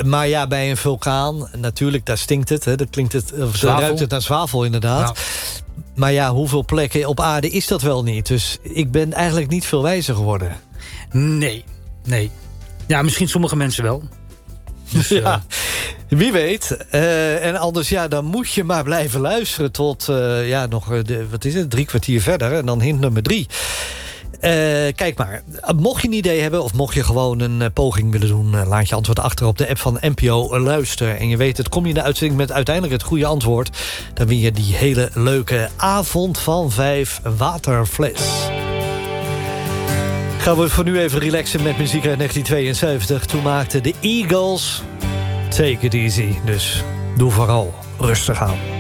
Maar ja, bij een vulkaan, natuurlijk, daar stinkt het. Hè, ruikt het naar zwavel, inderdaad. Ja. Maar ja, hoeveel plekken op aarde is dat wel niet? Dus ik ben eigenlijk niet veel wijzer geworden. Nee. Ja, misschien sommige mensen wel. Dus, ja, wie weet. En anders, dan moet je maar blijven luisteren tot nog 3 kwartier verder. En dan hint nummer 3. Kijk maar, mocht je een idee hebben of mocht je gewoon een poging willen doen, laat je antwoord achter op de app van NPO Luister. En je weet het, kom je in de uitzending met uiteindelijk het goede antwoord, dan win je die hele leuke avond van 5 waterfles. Gaan we voor nu even relaxen met muziek uit 1972. Toen maakten de Eagles Take It Easy. Dus doe vooral rustig aan.